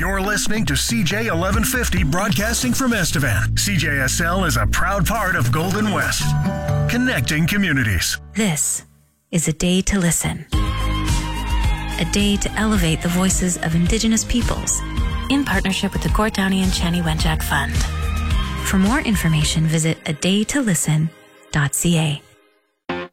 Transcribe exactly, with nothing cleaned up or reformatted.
You're listening to C J eleven fifty broadcasting from Estevan. C J S L is a proud part of Golden West, connecting communities. This is A Day to Listen. A day to elevate the voices of Indigenous peoples in partnership with the Gort Downie and Chani Wenjack Fund. For more information, visit a day to listen dot c a.